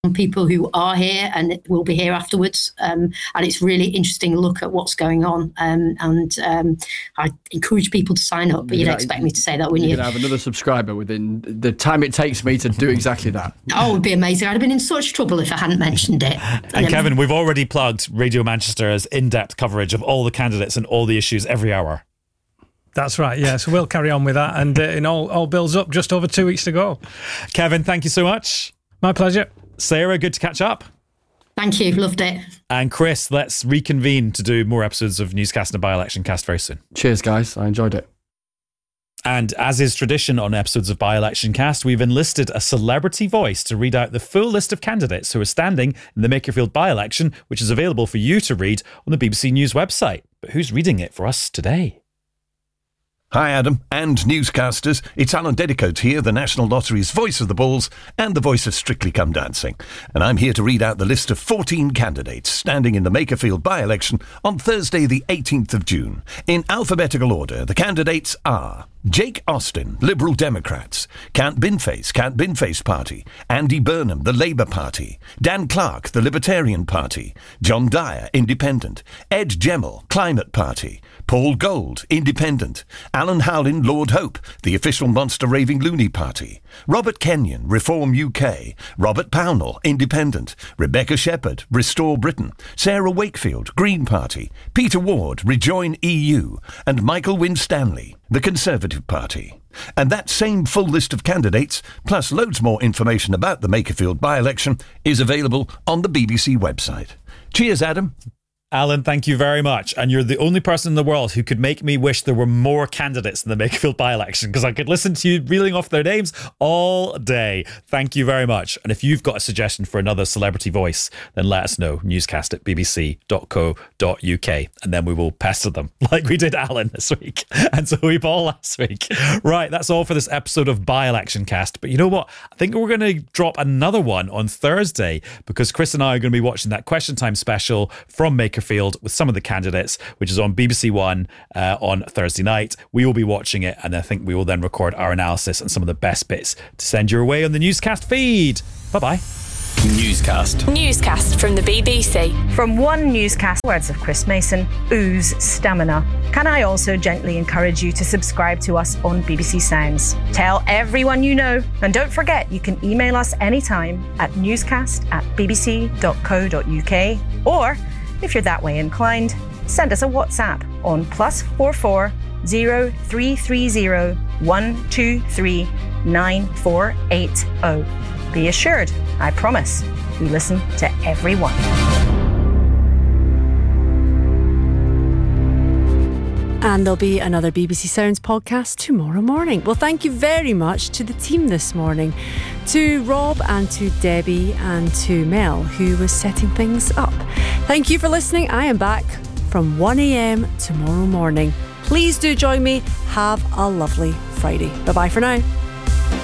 people who are here and will be here afterwards, and it's really interesting look at what's going on, and I encourage people to sign up, but you'd expect me to say that, wouldn't you? You're going to have another subscriber within the time it takes me to do exactly that. Oh, it would be amazing. I'd have been in such trouble if I hadn't mentioned it. And Kevin, we've already plugged Radio Manchester's in-depth coverage of all the candidates and all the issues every hour. That's right, yeah. So we'll carry on with that, and it all builds up. Just over 2 weeks to go. Kevin, thank you so much. My pleasure. Sarah, good to catch up. Thank you, loved it. And Chris, let's reconvene to do more episodes of Newscast and a By-Election Cast very soon. Cheers, guys. I enjoyed it. And as is tradition on episodes of By-Election Cast, we've enlisted a celebrity voice to read out the full list of candidates who are standing in the Makerfield by-election, which is available for you to read on the BBC News website. But who's reading it for us today? Hi Adam and newscasters, it's Alan Dedicoat here, the National Lottery's voice of the balls and the voice of Strictly Come Dancing. And I'm here to read out the list of 14 candidates standing in the Makerfield by-election on Thursday the 18th of June. In alphabetical order, the candidates are Jake Austin, Liberal Democrats; Count Binface Party; Andy Burnham, the Labour Party; Dan Clark, the Libertarian Party; John Dyer, Independent; Ed Gemmell, Climate Party; Paul Gold, Independent; Alan Howlin, Lord Hope, the official Monster Raving Loony Party; Robert Kenyon, Reform UK; Robert Pownall, Independent; Rebecca Shepherd, Restore Britain; Sarah Wakefield, Green Party; Peter Ward, Rejoin EU; and Michael Winstanley, the Conservative Party. And that same full list of candidates, plus loads more information about the Makerfield by-election, is available on the BBC website. Cheers, Adam. Alan, thank you very much. And you're the only person in the world who could make me wish there were more candidates in the Makerfield by-election, because I could listen to you reeling off their names all day. Thank you very much. And if you've got a suggestion for another celebrity voice, then let us know. newscast@bbc.co.uk. And then we will pester them like we did Alan this week and Zoe Ball last week. Right, that's all for this episode of By-Election Cast. But you know what? I think we're going to drop another one on Thursday, because Chris and I are going to be watching that Question Time special from Makerfield with some of the candidates, which is on BBC One on Thursday night. We will be watching it, and I think we will then record our analysis and some of the best bits to send your way on the Newscast feed. Bye-bye. Newscast from the BBC. From one newscast, words of Chris Mason, ooze stamina. Can I also gently encourage you to subscribe to us on BBC Sounds? Tell everyone you know, and don't forget you can email us anytime at newscast@bbc.co.uk, or if you're that way inclined, send us a WhatsApp on +44 0330 123 9480. Be assured, I promise, we listen to everyone. And there'll be another BBC Sounds podcast tomorrow morning. Well, thank you very much to the team this morning, to Rob and to Debbie and to Mel, who was setting things up. Thank you for listening. I am back from 1 a.m. tomorrow morning. Please do join me. Have a lovely Friday. Bye-bye for now.